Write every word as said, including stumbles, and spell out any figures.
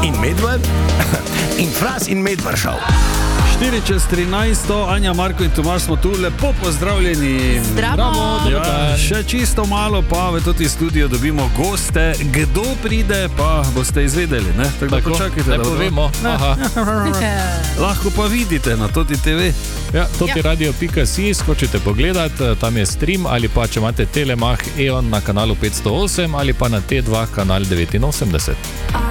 in Medved in Fras in Medvršav. štiri čez trinajst, Anja, Marko in Tomaž smo tu, lepo pozdravljeni. Zdravo. Ja, še čisto malo pa v tudi studio dobimo goste. Kdo pride, pa boste izvedeli, ne? Tako da počakajte, ne da povemo. Aha. Lahko pa vidite na Toti te ve. Ja, totiradio pika si, skočite pogledat, tam je stream, ali pa če imate Telemach E O N na kanalu petsto osem ali pa na T dva kanal devetinosemdeset.